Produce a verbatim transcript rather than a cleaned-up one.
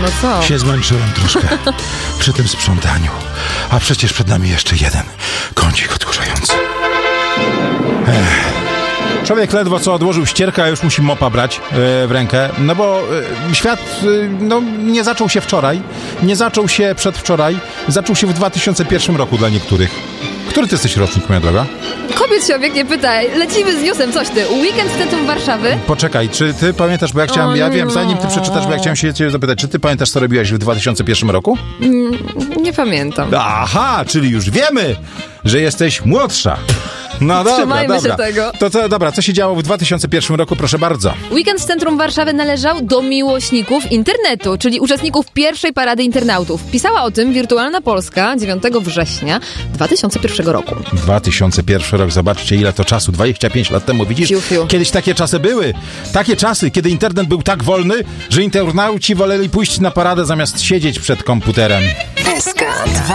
No co? Się zmęczyłem troszkę przy tym sprzątaniu. A przecież przed nami jeszcze jeden kącik odkurzający. Ech. Człowiek ledwo co odłożył ścierkę, a już musi mopa brać yy, w rękę, no bo yy, świat yy, no, nie zaczął się wczoraj, nie zaczął się przedwczoraj, zaczął się w dwa tysiące pierwszym roku dla niektórych. Który ty jesteś rocznik, moja droga? Kobiet się o wiek nie pytaj. Lecimy z newsem, coś ty. Weekend w centrum Warszawy. Poczekaj, czy ty pamiętasz, bo ja chciałem, O, ja wiem, no. zanim ty przeczytasz, bo ja chciałem się ciebie zapytać, czy ty pamiętasz, co robiłaś w dwa tysiące pierwszym roku? Mm, nie pamiętam. Aha, czyli już wiemy, że jesteś młodsza. No dobra, Trzymajmy dobra. się tego. To, to dobra, co się działo w dwa tysiące pierwszym roku, proszę bardzo. Weekend w centrum Warszawy należał do miłośników internetu, czyli uczestników pierwszej parady internautów. Pisała o tym Wirtualna Polska dziewiątego września dwa tysiące pierwszego roku. dwa tysiące pierwszy rok, zobaczcie ile to czasu, dwadzieścia pięć lat temu, widzisz? Fiu, fiu. Kiedyś takie czasy były. Takie czasy, kiedy internet był tak wolny, że internauci woleli pójść na paradę zamiast siedzieć przed komputerem. S K